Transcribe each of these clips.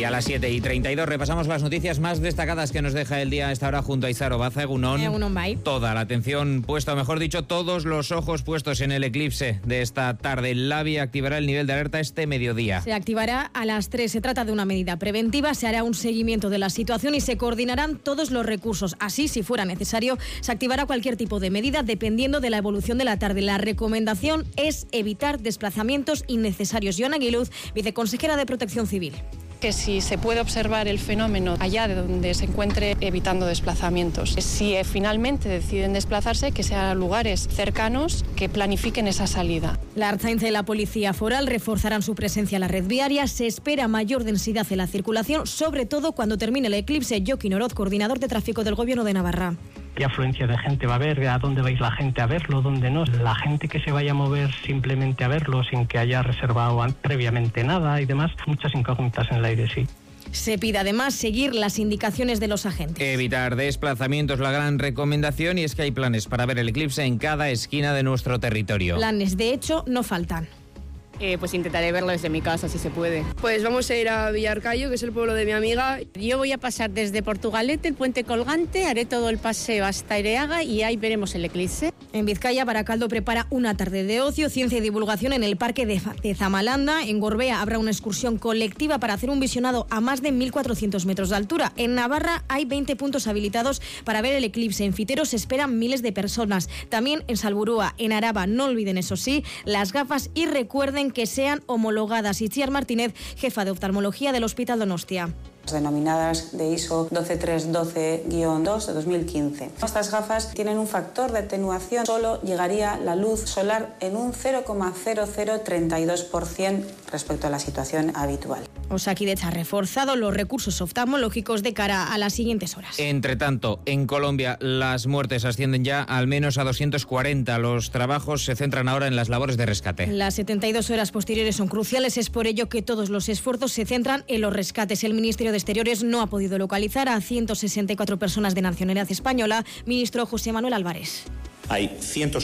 Y a las 7:32 repasamos las noticias más destacadas que nos deja el día a esta hora junto a Izar Obaza. Egunon bai. Toda la atención puesta, o mejor dicho, todos los ojos puestos en el eclipse de esta tarde. El LABI activará el nivel de alerta este mediodía. Se activará a las 3. Se trata de una medida preventiva, se hará un seguimiento de la situación y se coordinarán todos los recursos. Así, si fuera necesario, se activará cualquier tipo de medida dependiendo de la evolución de la tarde. La recomendación es evitar desplazamientos innecesarios. Joana Aguiluz, viceconsejera de Protección Civil. Que si se puede observar el fenómeno allá de donde se encuentre, evitando desplazamientos. Si finalmente deciden desplazarse, que sean lugares cercanos que planifiquen esa salida. La Ertzaintza y la Policía Foral reforzarán su presencia en la red viaria. Se espera mayor densidad en la circulación, sobre todo cuando termine el eclipse. Joaquín Oroz, coordinador de tráfico del Gobierno de Navarra. ¿Qué afluencia de gente va a haber? ¿A dónde vais la gente a verlo? ¿Dónde no? La gente que se vaya a mover simplemente a verlo sin que haya reservado previamente nada y demás, muchas incógnitas en el aire, sí. Se pide además seguir las indicaciones de los agentes. Evitar desplazamientos, la gran recomendación, y es que hay planes para ver el eclipse en cada esquina de nuestro territorio. Planes, de hecho, no faltan. Pues intentaré verlo desde mi casa, si se puede. Pues vamos a ir a Villarcayo, que es el pueblo de mi amiga. Yo voy a pasar desde Portugalete, el Puente Colgante, haré todo el paseo hasta Ereaga y ahí veremos el eclipse. En Vizcaya, Baracaldo prepara una tarde de ocio, ciencia y divulgación en el parque de Zamalanda. En Gorbea habrá una excursión colectiva para hacer un visionado a más de 1.400 metros de altura. En Navarra hay 20 puntos habilitados para ver el eclipse. En Fitero se esperan miles de personas. También en Salburúa, en Araba, no olviden, eso sí, las gafas y recuerden que sean homologadas. Itziar Martínez, jefa de oftalmología del Hospital Donostia. Denominadas de ISO 12312-2 de 2015. Estas gafas tienen un factor de atenuación, solo llegaría la luz solar en un 0,0032% respecto a la situación habitual. Osakidetza ha reforzado los recursos oftalmológicos de cara a las siguientes horas. Entre tanto, en Colombia las muertes ascienden ya al menos a 240. Los trabajos se centran ahora en las labores de rescate. Las 72 horas posteriores son cruciales, es por ello que todos los esfuerzos se centran en los rescates. El Ministerio de Exteriores no ha podido localizar a 164 personas de nacionalidad española. Ministro José Manuel Álvarez. Hay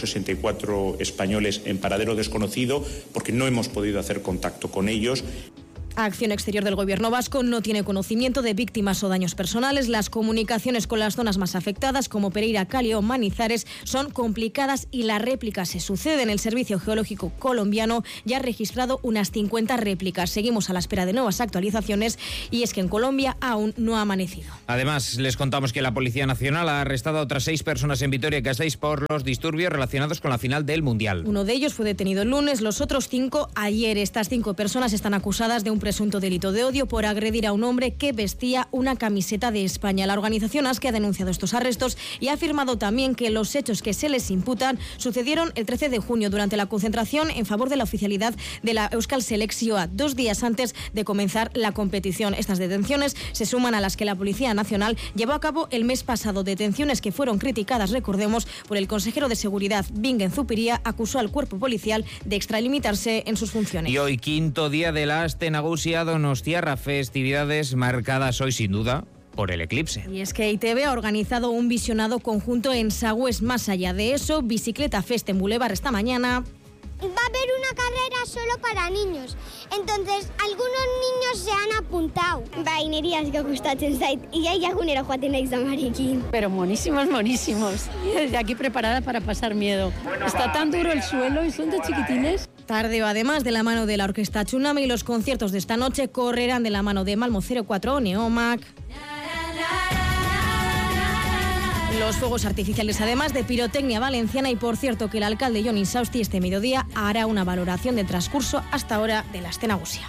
164 españoles en paradero desconocido porque no hemos podido hacer contacto con ellos. Acción Exterior del Gobierno vasco no tiene conocimiento de víctimas o daños personales. Las comunicaciones con las zonas más afectadas, como Pereira, Cali o Manizales, son complicadas y las réplicas se suceden. El Servicio Geológico colombiano ya ha registrado unas 50 réplicas. Seguimos a la espera de nuevas actualizaciones y es que en Colombia aún no ha amanecido. Además, les contamos que la Policía Nacional ha arrestado a otras 6 personas en Vitoria-Gasteiz por los disturbios relacionados con la final del Mundial. Uno de ellos fue detenido el lunes, los otros 5 ayer. Estas 5 personas están acusadas de un presunto delito de odio por agredir a un hombre que vestía una camiseta de España. La organización ASKE ha denunciado estos arrestos y ha afirmado también que los hechos que se les imputan sucedieron el 13 de junio durante la concentración en favor de la oficialidad de la Euskal Selekzioa, 2 días antes de comenzar la competición. Estas detenciones se suman a las que la Policía Nacional llevó a cabo el mes pasado, detenciones que fueron criticadas, recordemos, por el consejero de Seguridad, Bingen Zupiria, acusó al cuerpo policial de extralimitarse en sus funciones. Y hoy, quinto día de la Aste Nagusia Donostiarra, festividades marcadas hoy sin duda por el eclipse. Y es que ITV ha organizado un visionado conjunto en Sagües. Más allá de eso, Bicicleta Fest en Boulevard esta mañana. Va a haber una carrera solo para niños, entonces algunos niños se han apuntado. Baineri asko gustatzen zait, ia egunero joaten naiz amarekin. Pero monísimos, monísimos. Y desde aquí preparada para pasar miedo. Está tan duro el suelo y son de chiquitines. Tardeo, además, de la mano de la Orquesta Tsunami, y los conciertos de esta noche correrán de la mano de Malmo 04, Neomac. Los fuegos artificiales, además de pirotecnia valenciana, y por cierto que el alcalde Jon Insausti este mediodía hará una valoración del transcurso hasta ahora de la Aste Nagusia.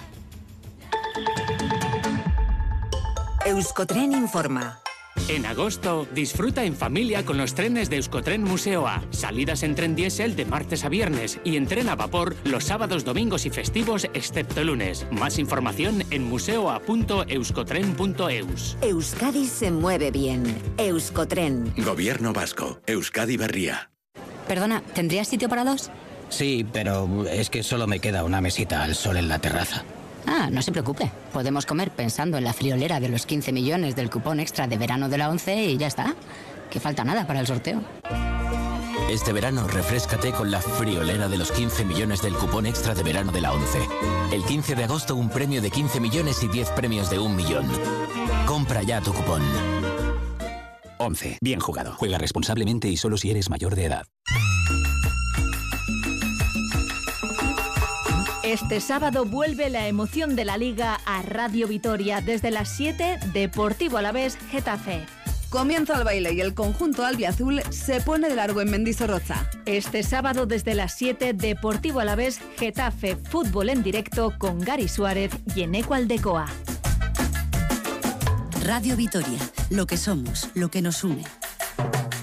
Euskotren informa. En agosto, disfruta en familia con los trenes de Euskotren Museo A. Salidas en tren diésel de martes a viernes y en tren a vapor los sábados, domingos y festivos, excepto lunes. Más información en museoa.euskotren.eus. Euskadi se mueve bien. Euskotren. Gobierno vasco. Euskadi Berria. Perdona, ¿tendrías sitio para 2? Sí, pero es que solo me queda una mesita al sol en la terraza. Ah, no se preocupe. Podemos comer pensando en la friolera de los 15 millones del cupón extra de verano de la ONCE y ya está. Que falta nada para el sorteo. Este verano refréscate con la friolera de los 15 millones del cupón extra de verano de la ONCE. El 15 de agosto un premio de 15 millones y 10 premios de 1 millón. Compra ya tu cupón. 11. Bien jugado. Juega responsablemente y solo si eres mayor de edad. Este sábado vuelve la emoción de la Liga a Radio Vitoria. Desde las 7, Deportivo Alavés Getafe. Comienza el baile y el conjunto albiazul se pone de largo en Mendizorroza. Este sábado desde las 7, Deportivo Alavés Getafe. Fútbol en directo con Gary Suárez y Eneco Aldecoa. Radio Vitoria, lo que somos, lo que nos une.